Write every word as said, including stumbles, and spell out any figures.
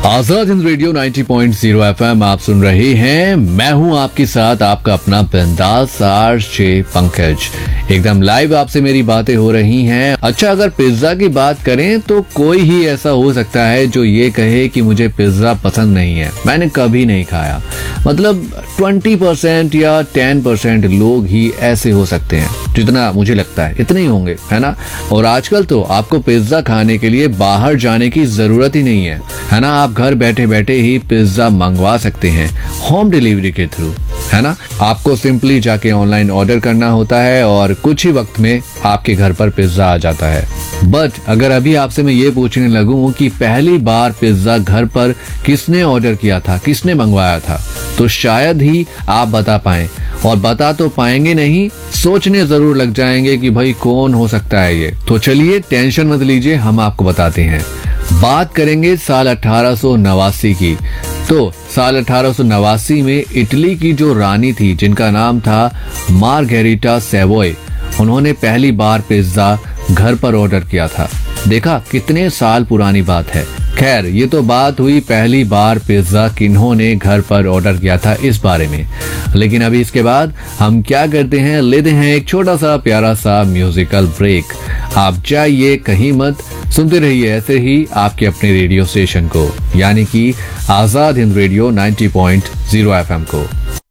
Azad Hind radio नब्बे point शून्य FM आप सुन रहे हैं। मैं हूं आपके साथ आपका अपना बिंदास आरजे पंकज। एकदम लाइव आपसे मेरी बातें हो रही हैं। अच्छा, अगर पिज्जा की बात करें तो कोई ही ऐसा हो सकता है जो ये कहे कि मुझे पिज्जा पसंद नहीं है, मैंने कभी नहीं खाया। मतलब बीस परसेंट या दस परसेंट लोग ही ऐसे हो सकते हैं, जितना मुझे लगता है इतने ही होंगे, है ना। और आजकल तो आपको पिज्जा खाने के लिए बाहर जाने की जरूरत ही नहीं है, है ना। आप घर बैठे बैठे ही पिज्जा मंगवा सकते हैं होम डिलीवरी के थ्रू, है ना। आपको सिंपली जाके ऑनलाइन ऑर्डर करना होता है और कुछ ही वक्त में आपके घर पर पिज्जा आ जाता है। बट अगर अभी आपसे मैं ये पूछने लगूं कि पहली बार पिज्जा घर पर किसने ऑर्डर किया था, किसने मंगवाया था, तो शायद ही आप बता पाएं। और बता तो पाएंगे नहीं, सोचने जरूर लग जाएंगे कि भाई कौन हो सकता है ये। तो चलिए टेंशन मत लीजिए, हम आपको बताते हैं। बात करेंगे साल अठारह सौ नवासी की। तो साल अठारह सौ नवासी में इटली की जो रानी थी, जिनका नाम था मार्गेरिटा सेवोय, उन्होंने पहली बार पिज्जा घर पर ऑर्डर किया था। देखा कितने साल पुरानी बात है। खैर, ये तो बात हुई पहली बार पिज्जा किन्होंने घर पर ऑर्डर किया था इस बारे में। लेकिन अभी इसके बाद हम क्या करते हैं, लेते हैं एक छोटा सा प्यारा सा म्यूजिकल ब्रेक। आप जाइए कहीं मत, सुनते रहिए ऐसे ही आपके अपने रेडियो स्टेशन को, यानी कि आजाद हिंद रेडियो नब्बे पॉइंट शून्य एफएम को।